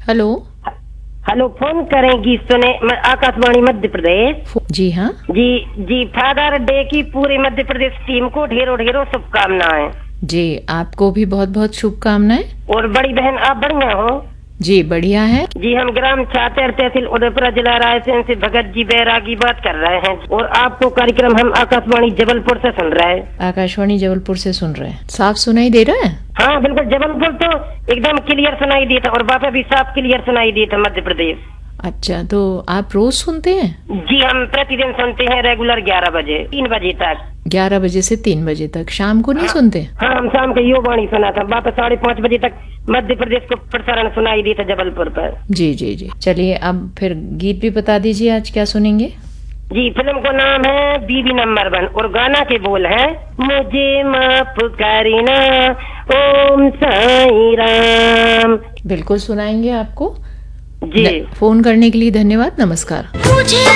Hello. Hello, phone करेंगी सुने आकाशवाणी मध्य प्रदेश। जी हाँ। जी जी, फादर डे की पूरे मध्य प्रदेश टीम को ढेरों ढेरों शुभकामनाएं। जी, आपको भी बहुत बहुत शुभकामनाएं। और बड़ी बहन आप बढ़िया हो? जी बढ़िया है। जी, हम ग्राम छातेर तहसील उदयपुरा जिला रायसेन से भगत जी बैरागी बात कर रहे हैं और आपको कार्यक्रम हम आकाशवाणी जबलपुर से सुन रहे हैं। आकाशवाणी जबलपुर से सुन रहे हैं। साफ सुनाई दे रहा है? हाँ बिल्कुल, जबलपुर तो एकदम क्लियर सुनाई दिया था और वहाँ पे भी साफ क्लियर सुनाई दिया था मध्य प्रदेश। अच्छा, तो आप रोज सुनते हैं? जी, हम प्रतिदिन सुनते हैं रेगुलर 11 बजे 3 बजे तक। 11 बजे से 3 बजे तक। शाम को नहीं सुनते? हाँ, हम शाम को यो वाणी सुना था, वापस 5:30 बजे तक मध्य प्रदेश को प्रसारण सुनाई दी था जबलपुर पर। जी जी जी, चलिए अब फिर गीत भी बता दीजिए, आज क्या सुनेंगे? जी, फिल्म का नाम है बीबी नंबर 1 और गाना के बोल है मुझे माफ करना ओम साईं राम। बिल्कुल सुनाएंगे आपको। जी, फोन करने के लिए धन्यवाद। नमस्कार।